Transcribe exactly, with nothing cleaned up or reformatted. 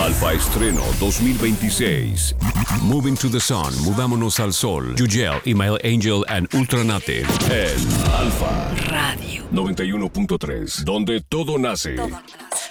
Alfa Estreno dos mil veintiséis. Moving to the Sun, Mudámonos al Sol. Yugel, Email Angel and Ultranative. En Alfa Radio noventa y uno punto tres, donde todo nace. Todo nace.